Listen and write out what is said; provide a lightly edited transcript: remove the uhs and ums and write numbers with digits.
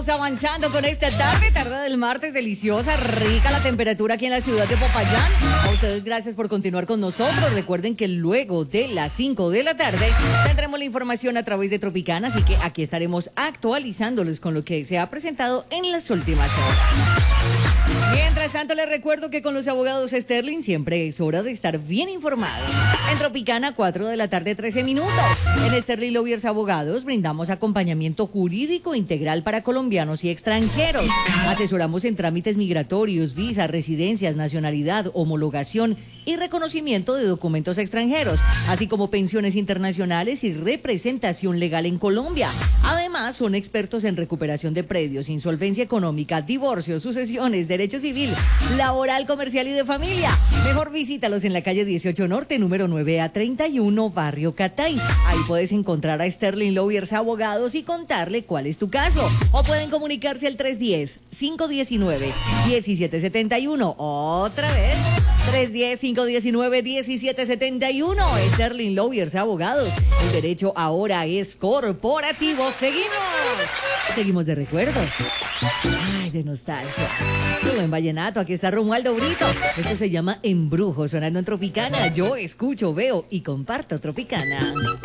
Seguimos avanzando con esta tarde del martes, deliciosa, rica la temperatura aquí en la ciudad de Popayán. A ustedes gracias por continuar con nosotros. Recuerden que luego de las 5 de la tarde tendremos la información a través de Tropicana, así que aquí estaremos actualizándoles con lo que se ha presentado en las últimas horas. Mientras tanto, les recuerdo que con los abogados Sterling siempre es hora de estar bien informado. En Tropicana, 4 de la tarde, 13 minutos. En Sterling Lawyers Abogados brindamos acompañamiento jurídico integral para colombianos y extranjeros. Asesoramos en trámites migratorios, visas, residencias, nacionalidad, homologación y reconocimiento de documentos extranjeros, así como pensiones internacionales y representación legal en Colombia. Además, son expertos en recuperación de predios, insolvencia económica, divorcio, sucesiones, derecho civil, laboral, comercial y de familia. Mejor visítalos en la calle 18 Norte, número 9A31, Barrio Catay. Ahí puedes encontrar a Sterling Lawyers Abogados y contarle cuál es tu caso. O pueden comunicarse al 310-519-1771. Otra vez, 310-519-1771. Sterling Lawyers Abogados. El derecho ahora es corporativo. Seguimos de recuerdo. Ay, de nostalgia. Todo en vallenato. Aquí está Romualdo Brito. Esto se llama Embrujo, sonando en Tropicana. Yo escucho, veo y comparto Tropicana.